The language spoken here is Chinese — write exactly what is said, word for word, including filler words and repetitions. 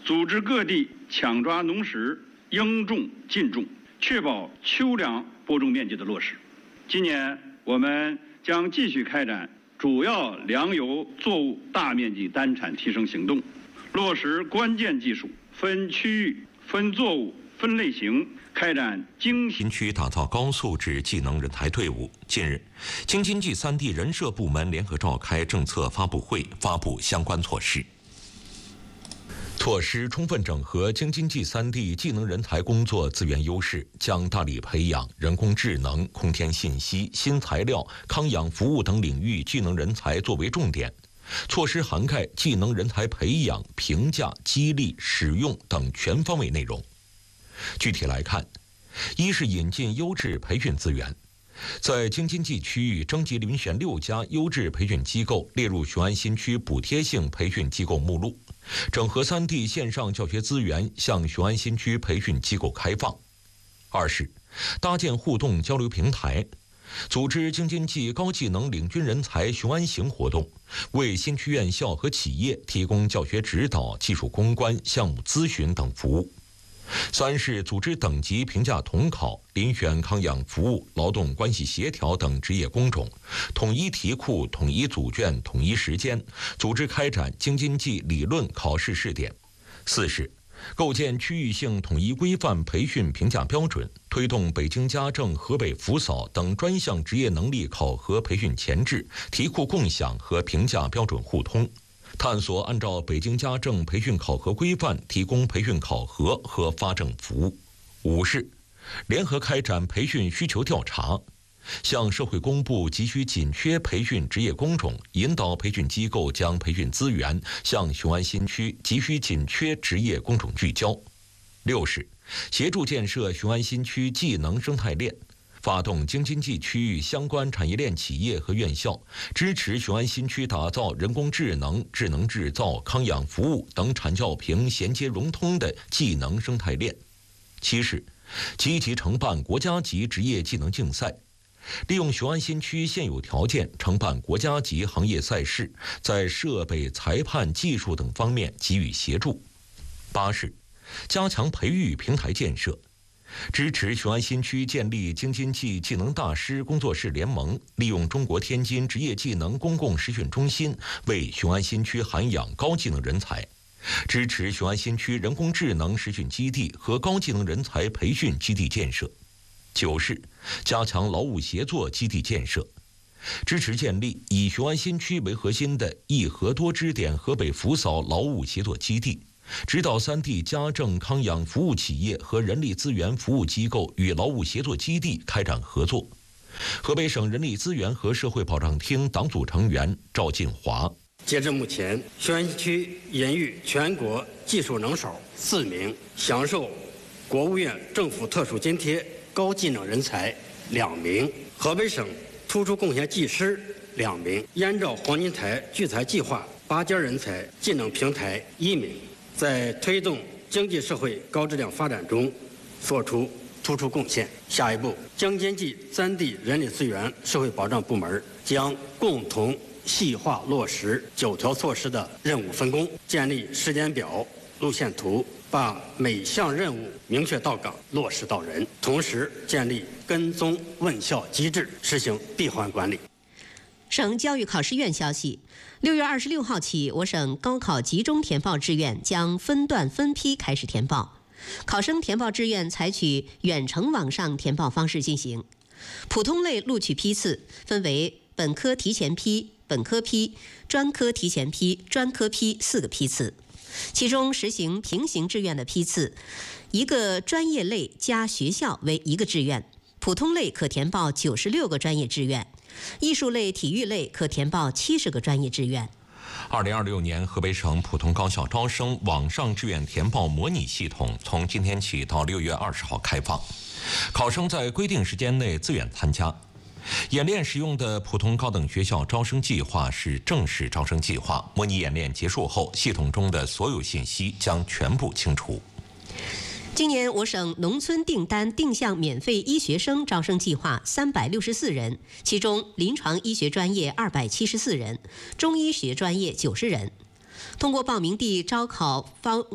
组织各地抢抓农时应种尽种，确保秋粮播种面积的落实。今年我们将继续开展主要粮油作物大面积单产提升行动，落实关键技术，分区域、分作物、分类型开展精细。 新区打造高素质技能人才队伍。近日，京津冀三地人社部门联合召开政策发布会，发布相关措施。措施充分整合京津冀三地技能人才工作资源优势，将大力培养人工智能、空天信息、新材料、康养服务等领域技能人才作为重点。措施涵盖技能人才培养、评价、激励、使用等全方位内容。具体来看，一是引进优质培训资源，在京津冀区域征集遴选六家优质培训机构列入雄安新区补贴性培训机构目录，整合三地线上教学资源向雄安新区培训机构开放。二是搭建互动交流平台，组织京津冀高技能领军人才雄安行活动，为新区院校和企业提供教学指导、技术攻关、项目咨询等服务。三是组织等级评价统考、遴选康养服务、劳动关系协调等职业工种，统一题库、统一组卷、统一时间，组织开展京津冀理论考试试点。四是构建区域性统一规范培训评价标准，推动北京家政、河北扶扫等专项职业能力考核培训前置、题库共享和评价标准互通。探索按照北京家政培训考核规范提供培训考核和发证服务。五是联合开展培训需求调查，向社会公布急需紧缺培训职业工种，引导培训机构将培训资源向雄安新区急需紧缺职业工种聚焦。六是协助建设雄安新区技能生态链，发动京津冀区域相关产业链企业和院校，支持雄安新区打造人工智能、智能制造、康养服务等产教评衔接融通的技能生态链。七是积极承办国家级职业技能竞赛，利用雄安新区现有条件承办国家级行业赛事，在设备、裁判、技术等方面给予协助。八是加强培育平台建设，支持雄安新区建立京津冀技能大师工作室联盟，利用中国天津职业技能公共实训中心为雄安新区涵养高技能人才，支持雄安新区人工智能实训基地和高技能人才培训基地建设。九是加强劳务协作基地建设，支持建立以雄安新区为核心的一河多支点河北扶扫劳务协作基地，指导三地家政康养服务企业和人力资源服务机构与劳务协作基地开展合作。河北省人力资源和社会保障厅党组成员赵进华。 截至目前，雄安区引育全国技术能手四名，享受国务院政府特殊津贴高技能人才两名，河北省突出贡献技师两名，燕赵黄金台聚才计划拔尖人才技能平台一名，在推动经济社会高质量发展中做出突出贡献。下一步，京津冀三地人力资源社会保障部门将共同细化落实九条措施的任务分工，建立时间表、路线图，把每项任务明确到岗、落实到人，同时建立跟踪问效机制，实行闭环管理。 省教育考试院消息，六月二十六号起，我省高考集中填报志愿将分段分批开始填报。考生填报志愿采取远程网上填报方式进行。普通类录取批次分为本科提前批、本科批、专科提前批、专科批四个批次，其中实行平行志愿的批次，一个专业类加学校为一个志愿。普通类可填报九十六个专业志愿，艺术类、体育类可填报七十个专业志愿。 二零二六年河北省普通高校招生网上志愿填报模拟系统从今天起到六月二十号开放，考生在规定时间内自愿参加。演练使用的普通高等学校招生计划是正式招生计划，模拟演练结束后，系统中的所有信息将全部清除。 今年我省农村订单定向免费医学生招生计划三百六十四人，其中临床医学专业二百七十四人，中医学专业九十人。通过报名地招考方